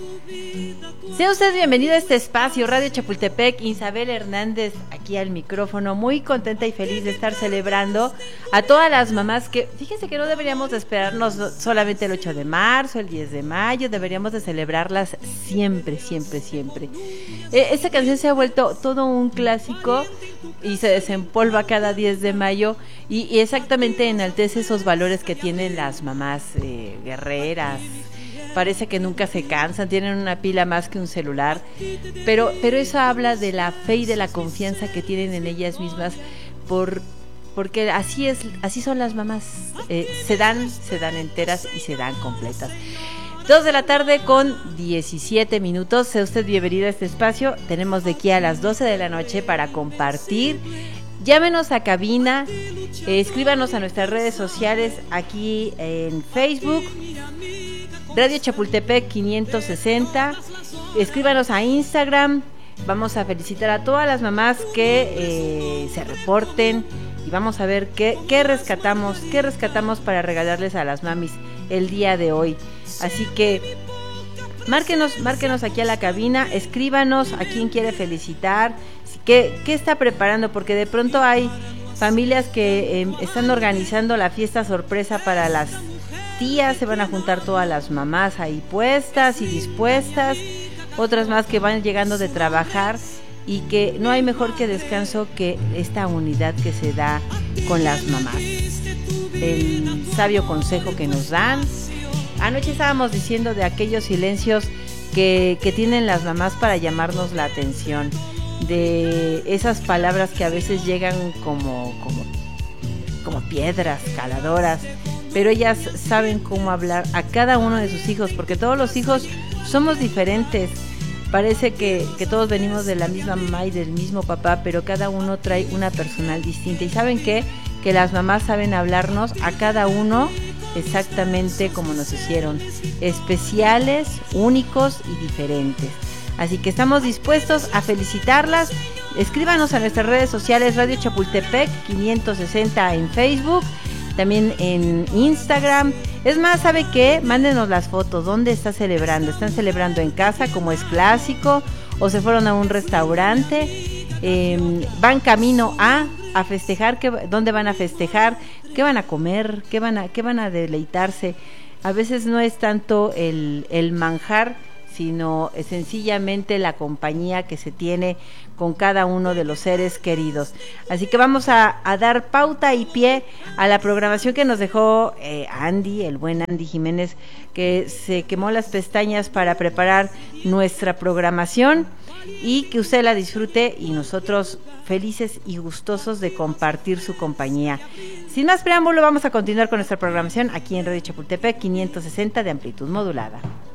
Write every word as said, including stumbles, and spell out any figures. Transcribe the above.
Sea usted bienvenido a este espacio, Radio Chapultepec. Isabel Hernández aquí al micrófono, muy contenta y feliz de estar celebrando a todas las mamás que, fíjense que no deberíamos de esperarnos solamente el ocho de marzo, el diez de mayo, deberíamos de celebrarlas siempre, siempre, siempre. Eh, esta canción se ha vuelto todo un clásico y se desempolva cada diez de mayo y, y exactamente enaltece esos valores que tienen las mamás eh, guerreras. Parece que nunca se cansan, tienen una pila más que un celular, pero, pero eso habla de la fe y de la confianza que tienen en ellas mismas, por, porque así es, así son las mamás, eh, se dan, se dan enteras y se dan completas. Dos de la tarde con diecisiete minutos, sea usted bienvenido a este espacio, tenemos de aquí a las doce de la noche para compartir. Llámenos a cabina, eh, escríbanos a nuestras redes sociales aquí en Facebook, Radio Chapultepec quinientos sesenta, escríbanos a Instagram, vamos a felicitar a todas las mamás que eh, se reporten y vamos a ver qué, qué rescatamos, qué rescatamos para regalarles a las mamis el día de hoy. Así que márquenos, márquenos aquí a la cabina, escríbanos a quién quiere felicitar, qué, qué está preparando, porque de pronto hay familias que eh, están organizando la fiesta sorpresa para las tías, se van a juntar todas las mamás ahí puestas y dispuestas, otras más que van llegando de trabajar y que no hay mejor que descanso que esta unidad que se da con las mamás. El sabio consejo que nos dan. Anoche estábamos diciendo de aquellos silencios que, que tienen las mamás para llamarnos la atención, de esas palabras que a veces llegan como, como, como piedras caladoras, pero ellas saben cómo hablar a cada uno de sus hijos, porque todos los hijos somos diferentes. Parece que, que todos venimos de la misma mamá y del mismo papá, pero cada uno trae una personal distinta. ¿Y saben qué? Que las mamás saben hablarnos a cada uno exactamente como nos hicieron, especiales, únicos y diferentes. Así que estamos dispuestos a felicitarlas. Escríbanos a nuestras redes sociales, Radio Chapultepec quinientos sesenta en Facebook, también en Instagram. Es más, ¿sabe qué? Mándenos las fotos. ¿Dónde está celebrando? ¿Están celebrando en casa como es clásico? ¿O se fueron a un restaurante? Eh, ¿Van camino a, a festejar? ¿Qué, ¿Dónde van a festejar? ¿Qué van a comer? ¿Qué van a, qué van a deleitarse? A veces no es tanto el, el manjar, sino sencillamente la compañía que se tiene con cada uno de los seres queridos. Así que vamos a, a dar pauta y pie a la programación que nos dejó eh, Andy, el buen Andy Jiménez, que se quemó las pestañas para preparar nuestra programación y que usted la disfrute y nosotros felices y gustosos de compartir su compañía. Sin más preámbulo, vamos a continuar con nuestra programación aquí en Radio Chapultepec quinientos sesenta de amplitud modulada.